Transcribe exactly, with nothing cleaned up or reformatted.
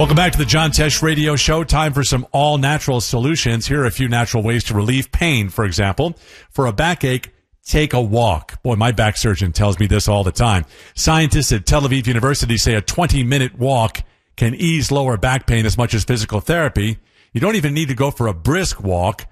Welcome back to the John Tesh Radio Show. Time for some all-natural solutions. Here are a few natural ways to relieve pain, for example. For a backache, take a walk. Boy, my back surgeon tells me this all the time. Scientists at Tel Aviv University say a twenty-minute walk can ease lower back pain as much as physical therapy. You don't even need to go for a brisk walk.